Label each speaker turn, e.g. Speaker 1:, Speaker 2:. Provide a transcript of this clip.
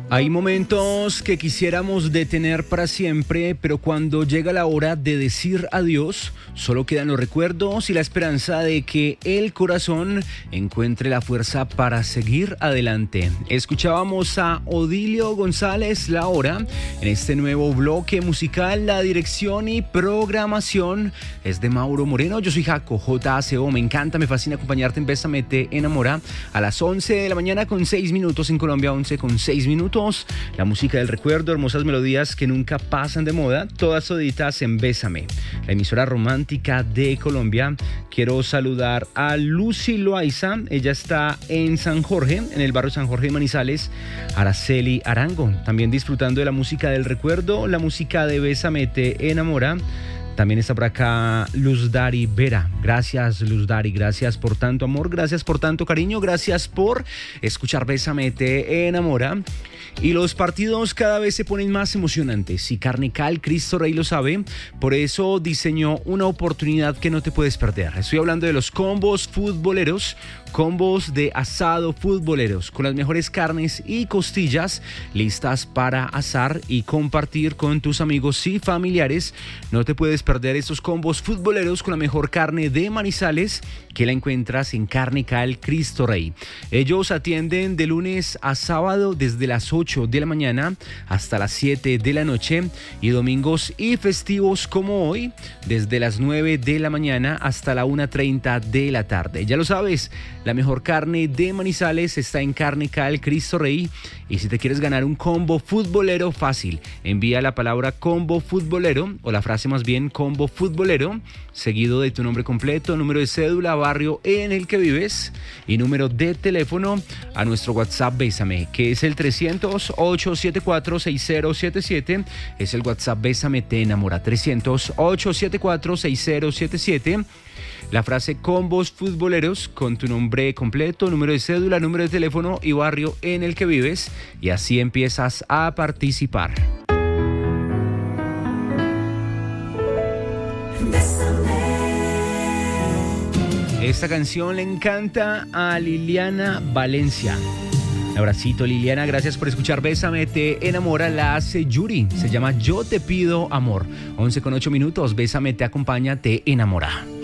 Speaker 1: Hay momentos que quisiéramos detener para siempre, pero cuando llega la hora de decir adiós, solo quedan los recuerdos y la esperanza de que el corazón encuentre la fuerza para seguir adelante. Escuchábamos a Odilio González La Hora en este nuevo bloque musical. La dirección y programación es de Mauro Moreno. Yo soy Jaco, JACO. Me encanta, me fascina acompañarte en Bésame Te Enamora a las 11 de la mañana con 6 minutos en Colombia, 11 con 6 minutos. La música del recuerdo, hermosas melodías que nunca pasan de moda, todas toditas en Bésame, la emisora romántica de Colombia. Quiero saludar a Lucy Loaiza, ella está en San Jorge, en el barrio San Jorge de Manizales. Araceli Arango, también disfrutando de la música del recuerdo, la música de Bésame Te Enamora. También está por acá Luz Dari Vera. Gracias, Luz Dari, gracias por tanto amor, gracias por tanto cariño, gracias por escuchar Bésame Te Enamora. Y los partidos cada vez se ponen más emocionantes y Carnecal Cristo Rey lo sabe, por eso diseñó una oportunidad que no te puedes perder. Estoy hablando de los combos futboleros, combos de asado futboleros, con las mejores carnes y costillas listas para asar y compartir con tus amigos y familiares. No te puedes perder estos combos futboleros con la mejor carne de Manizales, que la encuentras en Carnecal Cristo Rey. Ellos atienden de lunes a sábado desde las 8 de la mañana hasta las 7 de la noche y domingos y festivos como hoy desde las 9 de la mañana hasta la 1:30 de la tarde. Ya lo sabes, la mejor carne de Manizales está en Carnecal Cristo Rey. Y si te quieres ganar un combo futbolero, fácil, envía la palabra combo futbolero, o la frase más bien combo futbolero, seguido de tu nombre completo, número de cédula, barrio en el que vives y número de teléfono a nuestro WhatsApp Bésame, que es el 300-874-6077. Es el WhatsApp Bésame Te Enamora, 300-874-6077. La frase combos futboleros con tu nombre completo, número de cédula, número de teléfono y barrio en el que vives, y así empiezas a participar. Esta canción le encanta a Liliana Valencia. Un abracito, Liliana, gracias por escuchar Bésame Te Enamora, la hace Yuri, se llama Yo Te Pido Amor. 11 con 8 minutos, Bésame Te acompaña, te enamora.